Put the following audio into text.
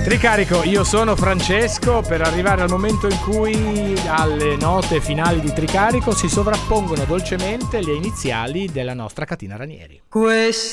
Tricarico, io sono Francesco, per arrivare al momento in cui alle note finali di Tricarico si sovrappongono dolcemente le iniziali della nostra Catina Ranieri.